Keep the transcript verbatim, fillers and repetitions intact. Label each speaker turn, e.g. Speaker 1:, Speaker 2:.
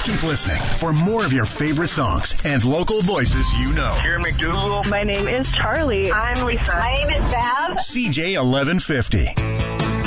Speaker 1: Keep listening for more of your favorite songs and local voices you know.
Speaker 2: Here in McDougal.
Speaker 3: My name is Charlie.
Speaker 4: I'm Lisa.
Speaker 5: My name is Val.
Speaker 1: C J eleven fifty.